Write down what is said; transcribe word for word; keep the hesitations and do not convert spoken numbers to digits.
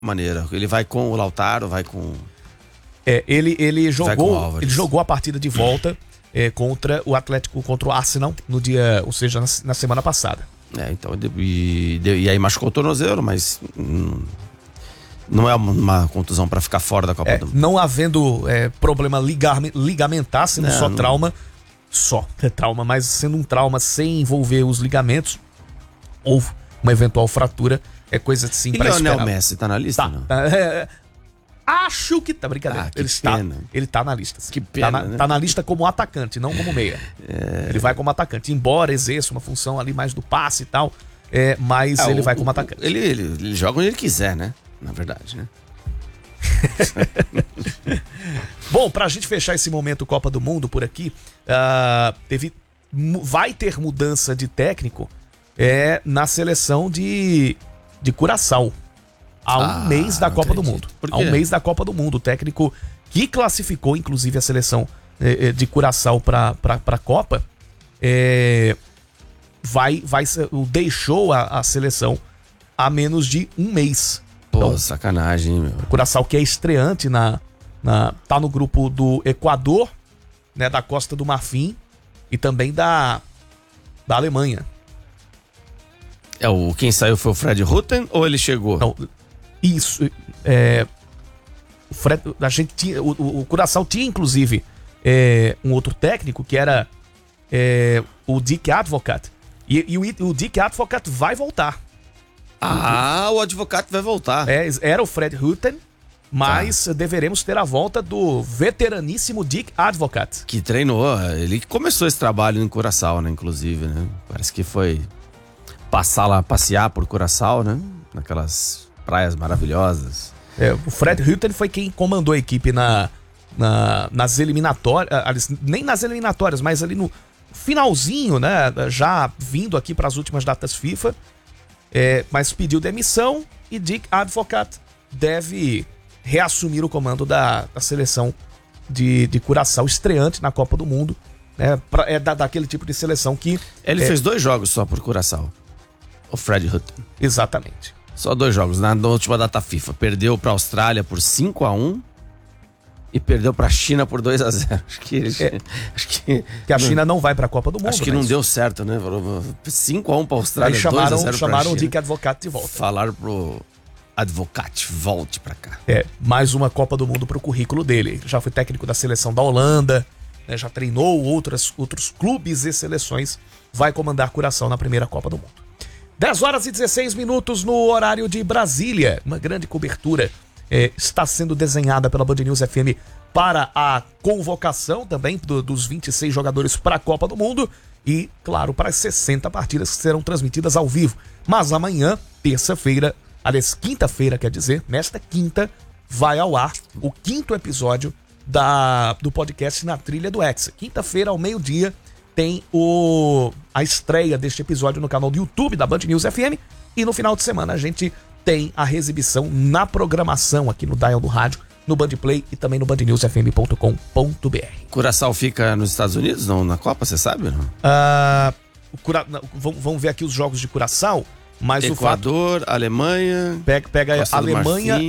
maneira. Ele vai com o Lautaro, vai com... É, ele, ele, jogou, com ele jogou a partida de volta é, contra o Atlético, contra o Arsenal, no dia, ou seja, na, na semana passada. É, então, e, e aí machucou o tornozelo, mas hum, não é uma contusão pra ficar fora da Copa É, do Mundo. não havendo é, problema ligar, ligamentar, sendo É, só não... trauma, só é trauma, mas sendo um trauma sem envolver os ligamentos, ou uma eventual fratura, é coisa assim E pra Lionel esperar. Messi tá na lista? Tá, não? tá, é, acho que tá, brincadeira. Ah, que ele, está, pena. ele tá na lista. Sim. Que pena, tá, na, né? tá na lista como atacante, não como meia. É... Ele vai como atacante, embora exerça uma função ali mais do passe e tal, é, mas Ah, ele o, vai como o, atacante. Ele, ele, ele joga onde ele quiser, né? Na verdade, né? Bom, pra gente fechar esse momento Copa do Mundo por aqui, uh, teve, vai ter mudança de técnico é, na seleção de, de Curaçao. Há um Ah, mês da Copa acredito. do Mundo. Por Há quê? um mês da Copa do Mundo. O técnico que classificou, inclusive, a seleção eh, de Curaçao pra, pra, pra Copa, é, vai, vai, deixou a, a seleção há menos de um mês. Pô, Então, sacanagem, meu. Curaçao, que é estreante, na, na, tá no grupo do Equador, né, da Costa do Marfim e também da, da Alemanha. É, o, quem saiu foi o Fred Rutten ou ele chegou? Não, isso. É, o, Fred, a gente tinha, o, o, o Curaçao tinha, inclusive, é, um outro técnico que era é, o Dick Advocat. E, e o, o Dick Advocat vai voltar. Ah, o advogado vai voltar. É, era o Fred Rutten, mas tá. deveremos ter a volta do veteraníssimo Dick Advocat. Que treinou, ele que começou esse trabalho em Curaçao, né, inclusive, né? Parece que foi passar lá, passear por Curaçao, né? Naquelas praias maravilhosas. É, o Fred Rutten foi quem comandou a equipe na, na, nas eliminatórias, nem nas eliminatórias, mas ali no finalzinho, né? Já vindo aqui para as últimas datas FIFA. É, mas pediu demissão e Dick Advocat deve reassumir o comando da, da seleção de, de Curaçao, estreante na Copa do Mundo. Né, pra, é da, daquele tipo de seleção que... Ele é, fez dois jogos só por Curaçao, o Fred Rutten. Exatamente. Só dois jogos, na, na última data FIFA. Perdeu pra Austrália por cinco a um e perdeu pra China por dois a zero. Acho que, É, acho que, que a China não vai pra Copa do Mundo. acho que né? não deu certo, né? cinco a um pra Austrália, Aí chamaram, dois a zero chamaram o pra China. Dick Advocat de volta. Falaram pro Advocat, volte pra cá. É, mais uma Copa do Mundo pro currículo dele. Já foi técnico da seleção da Holanda, né, já treinou outras, outros clubes e seleções. Vai comandar Curaçao na primeira Copa do Mundo. dez horas e dezesseis minutos no horário de Brasília. Uma grande cobertura é, está sendo desenhada pela Band News F M para a convocação também do, dos vinte e seis jogadores para a Copa do Mundo e, claro, para as sessenta partidas que serão transmitidas ao vivo. Mas amanhã, terça-feira, aliás, quinta-feira, quer dizer, nesta quinta, vai ao ar o quinto episódio da, do podcast Na Trilha do Hexa. Quinta-feira, ao meio-dia, tem o, a estreia deste episódio no canal do YouTube da Band News F M e no final de semana a gente tem a exibição na programação aqui no Dial do Rádio, no Bandplay e também no band news f m ponto com ponto b r. Curaçao fica nos Estados Unidos, não, na Copa, você sabe? Não? Ah, o Cura... não, vamos ver aqui os jogos de Curaçao, mas Equador, o fato... Alemanha... Pega, pega a Alemanha,